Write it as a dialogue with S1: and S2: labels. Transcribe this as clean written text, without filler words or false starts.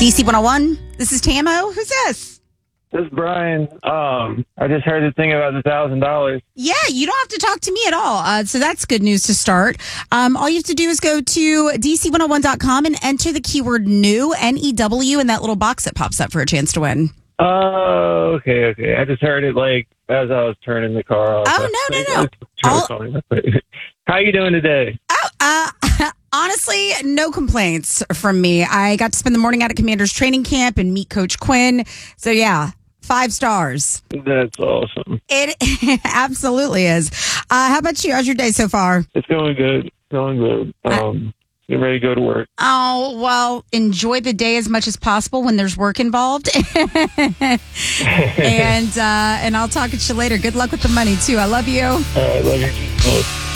S1: DC 101. This is Tamo. Who's this?
S2: This is Brian. I just heard the thing about the $1,000.
S1: Yeah, you don't have to talk to me at all. So that's good news to start. All you have to do is go to DC101.com and enter the keyword new, N-E-W, in that little box that pops up for a chance to win.
S2: Oh, okay. I just heard it as I was turning the car off.
S1: Oh, no.
S2: How you doing today?
S1: Honestly, no complaints from me. I got to spend the morning out at Commander's training camp and meet Coach Quinn. So, yeah, 5 stars.
S2: That's awesome.
S1: It absolutely is. How about you? How's your day so far?
S2: It's going good. Getting ready to go to work.
S1: Oh, well, enjoy the day as much as possible when there's work involved. and I'll talk to you later. Good luck with the money, too. I love you.
S2: All right, love you.